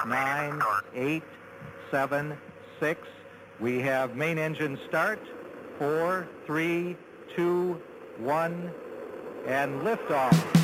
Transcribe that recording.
9, 8, 7, 6. We have main engine start. 4, 3, 2, 1, and liftoff.